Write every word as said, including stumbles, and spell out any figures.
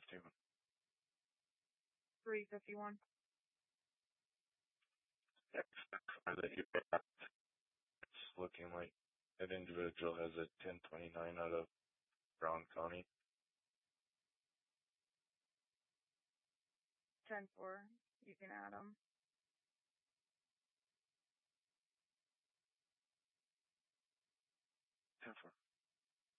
fifty-one. three fifty-one. That you got. It's looking like that individual has a ten twenty-nine out of Brown County. ten four. You can add them.